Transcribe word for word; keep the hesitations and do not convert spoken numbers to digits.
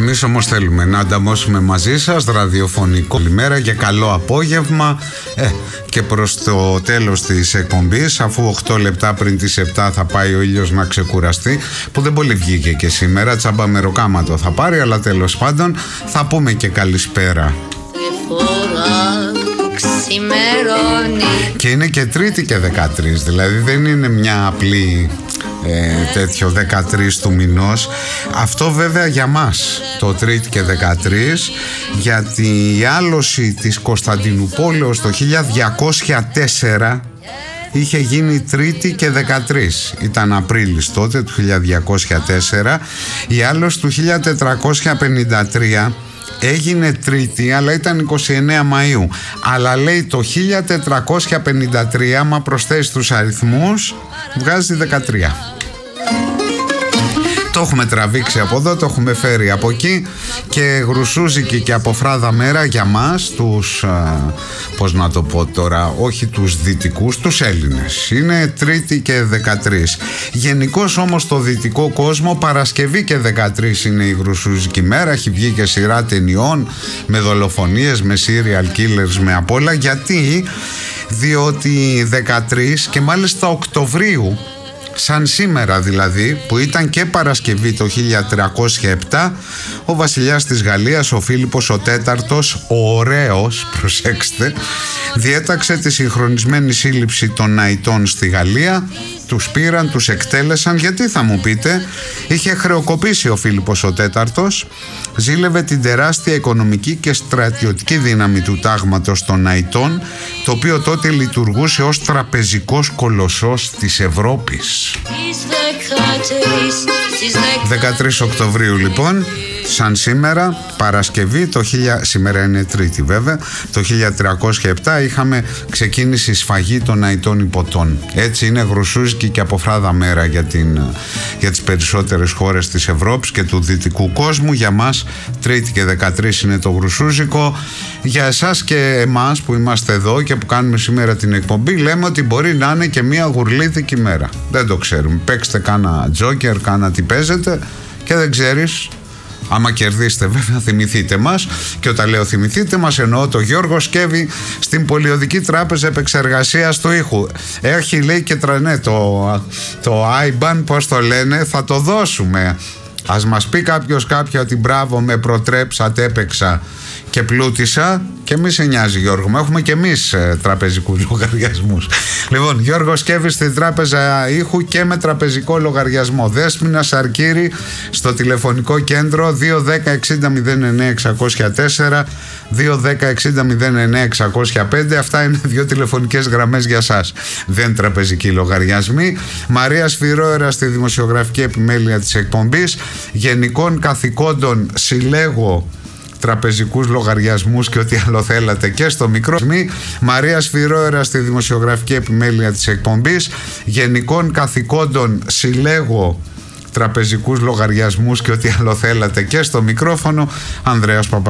Εμείς όμως θέλουμε να ανταμώσουμε μαζί σας ραδιοφωνικό καλημέρα και καλό απόγευμα ε, και προς το τέλος της εκπομπής, αφού οκτώ λεπτά πριν τις επτά θα πάει ο ήλιος να ξεκουραστεί, που δεν πολύ βγήκε και σήμερα, τσάμπα μεροκάματο θα πάρει, αλλά τέλος πάντων θα πούμε και καλησπέρα. Και είναι και Τρίτη και δεκατρείς, δηλαδή δεν είναι μια απλή ε, τέτοιο δεκατρείς του μηνός. Αυτό βέβαια για μας το Τρίτη και δεκατρείς, γιατί η άλωση της Κωνσταντινούπολεως το χίλια διακόσια τέσσερα είχε γίνει Τρίτη και δεκατρείς. Ήταν Απρίλης τότε του χίλια διακόσια τέσσερα. Η άλωση του χίλια τετρακόσια πενήντα τρία έγινε Τρίτη, αλλά ήταν είκοσι εννέα Μαΐου. Αλλά λέει το χίλια τετρακόσια πενήντα τρία, άμα προσθέσει τους αριθμούς, βγάζει δεκατρία. Το έχουμε τραβήξει από εδώ, το έχουμε φέρει από εκεί, και γρουσούζικη και από φράδα μέρα για μας τους, α, πώς να το πω τώρα, όχι τους δυτικούς, τους Έλληνες. Είναι Τρίτη και δεκατρείς. Γενικώς όμως στο δυτικό κόσμο Παρασκευή και δεκατρείς είναι η γρουσούζικη μέρα. Έχει βγει και σειρά ταινιών με δολοφονίες, με serial killers, με απ' όλα. Γιατί? Διότι δεκατρείς και μάλιστα Οκτωβρίου, σαν σήμερα δηλαδή, που ήταν και Παρασκευή το χίλια τριακόσια επτά, ο βασιλιάς της Γαλλίας, ο Φίλιππος ο Τέταρτος, ο ωραίος, προσέξτε, διέταξε τη συγχρονισμένη σύλληψη των ναητών στη Γαλλία. Τους πήραν, τους εκτέλεσαν. Γιατί, θα μου πείτε? Είχε χρεοκοπήσει ο Φίλιππος ο Τέταρτος, ζήλευε την τεράστια οικονομική και στρατιωτική δύναμη του τάγματος των ναητών, το οποίο τότε λειτουργούσε ως τραπεζικός κολοσσός της Ευρώπης. δεκατρείς Οκτωβρίου λοιπόν, σαν σήμερα, Παρασκευή, το χίλια, σήμερα είναι Τρίτη βέβαια, το χίλια τριακόσια επτά είχαμε ξεκίνηση σφαγή των ναητών υποτών. Έτσι είναι γρουσούζικη και από φράδα μέρα για, την, για τις περισσότερες χώρες της Ευρώπης και του δυτικού κόσμου. Για μας Τρίτη και δεκατρείς είναι το γρουσούζικο. Για εσάς και εμάς που είμαστε εδώ και που κάνουμε σήμερα την εκπομπή, λέμε ότι μπορεί να είναι και μια γουρλίδικη μέρα. Δεν το ξέρουμε. Παίξτε κάνα τζόκερ, κάνα τι παίζετε και δεν ξέρεις. Άμα κερδίσετε βέβαια, θυμηθείτε μας. Και όταν λέω θυμηθείτε μας, εννοώ το Γιώργο Σκέβη στην Πολιοδική Τράπεζα Επεξεργασίας του Ήχου. Έχει, λέει, και τρανέ το, το άι μπαν, πώς το λένε, θα το δώσουμε. Ας μας πει κάποιος κάποια ότι μπράβο, με προτρέψα, τέπεξα και πλούτησα, και μη σε νοιάζει Γιώργο μου, έχουμε και εμείς ε, τραπεζικούς λογαριασμούς. Λοιπόν, Γιώργο Σκέβη στην Τράπεζα Ήχου και με τραπεζικό λογαριασμό. Δέσποινα Σαρκύρη στο τηλεφωνικό κέντρο δύο δέκα εξήντα μηδέν εννέα εξακόσια τέσσερα, δύο δέκα εξήντα μηδέν εννέα εξακόσια πέντε. Αυτά είναι δύο τηλεφωνικές γραμμές για σας. Δεν τραπεζικοί λογαριασμοί. Μαρία Σφυρόερα στη δημοσιογραφική επιμέλεια της εκπομπής. Γενικών καθηκόντων συλλέγω τραπεζικούς λογαριασμούς και ό,τι άλλο θέλατε και στο μικρό. Μαρία Σφυρόερα στη δημοσιογραφική επιμέλεια της εκπομπής. Γενικών καθηκόντων συλλέγω τραπεζικούς λογαριασμούς και ό,τι άλλο θέλατε και στο μικρόφωνο. Ανδρέας Παπα